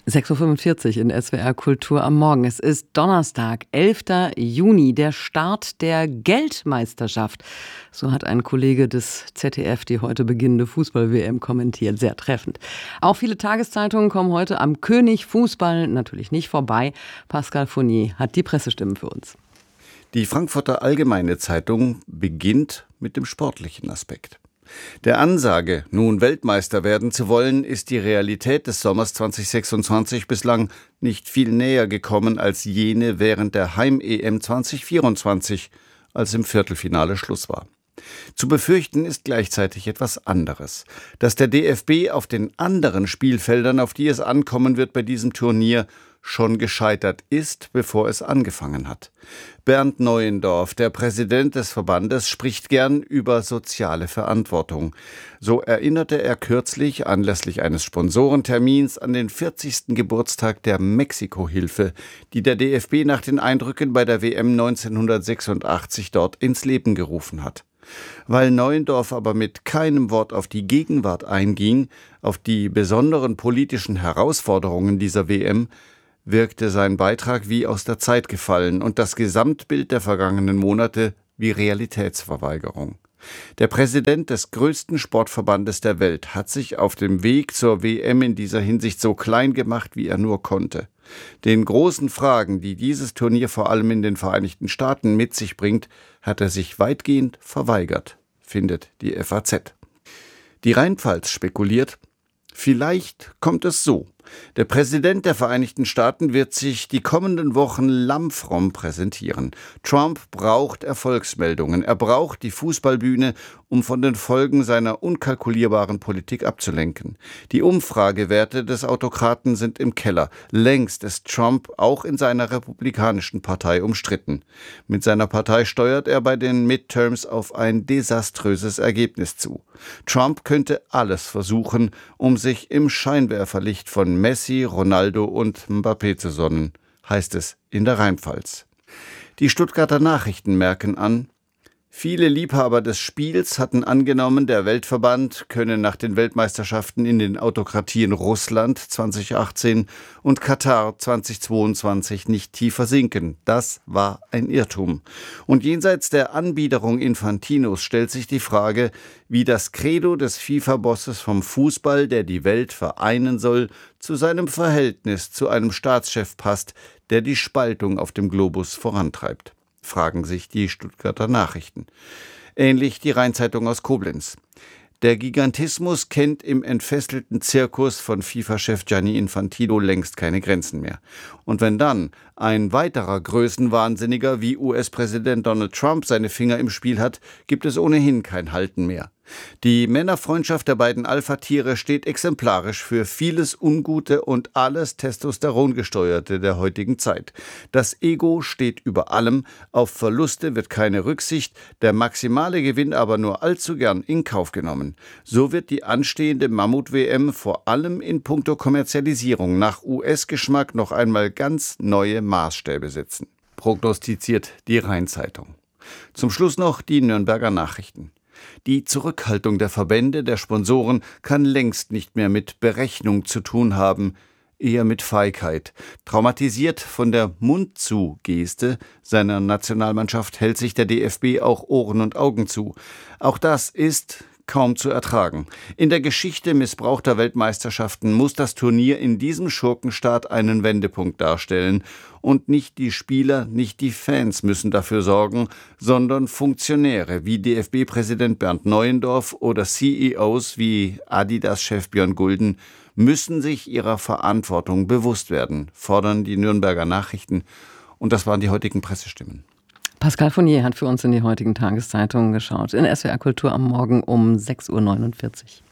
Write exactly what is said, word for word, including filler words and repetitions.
sechs Uhr fünfundvierzig in S W R Kultur am Morgen. Es ist Donnerstag, elfter Juni, der Start der Geldmeisterschaft. So hat ein Kollege des Z D F die heute beginnende Fußball-W M kommentiert. Sehr treffend. Auch viele Tageszeitungen kommen heute am König Fußball natürlich nicht vorbei. Pascal Fournier hat die Pressestimmen für uns. Die Frankfurter Allgemeine Zeitung beginnt mit dem sportlichen Aspekt. Der Ansage, nun Weltmeister werden zu wollen, ist die Realität des Sommers zwanzig sechsundzwanzig bislang nicht viel näher gekommen als jene während der Heim-E M zwanzig vierundzwanzig, als im Viertelfinale Schluss war. Zu befürchten ist gleichzeitig etwas anderes, dass der D F B auf den anderen Spielfeldern, auf die es ankommen wird bei diesem Turnier, schon gescheitert ist, bevor es angefangen hat. Bernd Neuendorf, der Präsident des Verbandes, spricht gern über soziale Verantwortung. So erinnerte er kürzlich anlässlich eines Sponsorentermins an den vierzigsten Geburtstag der Mexiko-Hilfe, die der D F B nach den Eindrücken bei der W M neunzehnhundertsechsundachtzig dort ins Leben gerufen hat. Weil Neuendorf aber mit keinem Wort auf die Gegenwart einging, auf die besonderen politischen Herausforderungen dieser W M, wirkte sein Beitrag wie aus der Zeit gefallen und das Gesamtbild der vergangenen Monate wie Realitätsverweigerung. Der Präsident des größten Sportverbandes der Welt hat sich auf dem Weg zur W M in dieser Hinsicht so klein gemacht, wie er nur konnte. Den großen Fragen, die dieses Turnier vor allem in den Vereinigten Staaten mit sich bringt, hat er sich weitgehend verweigert, findet die F A Z. Die Rheinpfalz spekuliert, vielleicht kommt es so. Der Präsident der Vereinigten Staaten wird sich die kommenden Wochen lammfromm präsentieren. Trump braucht Erfolgsmeldungen. Er braucht die Fußballbühne, um von den Folgen seiner unkalkulierbaren Politik abzulenken. Die Umfragewerte des Autokraten sind im Keller. Längst ist Trump auch in seiner republikanischen Partei umstritten. Mit seiner Partei steuert er bei den Midterms auf ein desaströses Ergebnis zu. Trump könnte alles versuchen, um sich im Scheinwerferlicht von Messi, Ronaldo und Mbappé zu sonnen, heißt es in der Rheinpfalz. Die Stuttgarter Nachrichten merken an, viele Liebhaber des Spiels hatten angenommen, der Weltverband könne nach den Weltmeisterschaften in den Autokratien Russland zweitausendachtzehn und Katar zweitausendzweiundzwanzig nicht tiefer sinken. Das war ein Irrtum. Und jenseits der Anbiederung Infantinos stellt sich die Frage, wie das Credo des FIFA-Bosses vom Fußball, der die Welt vereinen soll, zu seinem Verhältnis zu einem Staatschef passt, der die Spaltung auf dem Globus vorantreibt. Fragen sich die Stuttgarter Nachrichten. Ähnlich die Rheinzeitung aus Koblenz. Der Gigantismus kennt im entfesselten Zirkus von FIFA-Chef Gianni Infantino längst keine Grenzen mehr. Und wenn dann ein weiterer Größenwahnsinniger wie U S-Präsident Donald Trump seine Finger im Spiel hat, gibt es ohnehin kein Halten mehr. Die Männerfreundschaft der beiden Alpha-Tiere steht exemplarisch für vieles Ungute und alles Testosterongesteuerte der heutigen Zeit. Das Ego steht über allem, auf Verluste wird keine Rücksicht, der maximale Gewinn aber nur allzu gern in Kauf genommen. So wird die anstehende Mammut-W M vor allem in puncto Kommerzialisierung nach U S-Geschmack noch einmal ganz neue Maßstäbe setzen, prognostiziert die Rheinzeitung. Zum Schluss noch die Nürnberger Nachrichten. Die Zurückhaltung der Verbände, der Sponsoren kann längst nicht mehr mit Berechnung zu tun haben, eher mit Feigheit. Traumatisiert von der Mund-zu-Geste seiner Nationalmannschaft hält sich der D F B auch Ohren und Augen zu. Auch das ist kaum zu ertragen. In der Geschichte missbrauchter Weltmeisterschaften muss das Turnier in diesem Schurkenstaat einen Wendepunkt darstellen. Und nicht die Spieler, nicht die Fans müssen dafür sorgen, sondern Funktionäre wie D F B-Präsident Bernd Neuendorf oder C E Os wie Adidas-Chef Björn Gulden müssen sich ihrer Verantwortung bewusst werden, fordern die Nürnberger Nachrichten. Und das waren die heutigen Pressestimmen. Pascal Fournier hat für uns in die heutigen Tageszeitungen geschaut. In S W R Kultur am Morgen um sechs Uhr neunundvierzig.